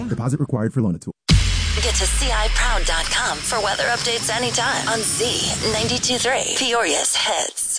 Deposit required for Loan-A-Tool. Get to CIProud.com for weather updates anytime on Z92.3 Peoria's Hits.